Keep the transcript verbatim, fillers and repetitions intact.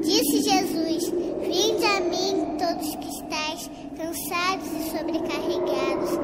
Disse Jesus: Vinde a mim, todos que estáis cansados e sobrecarregados,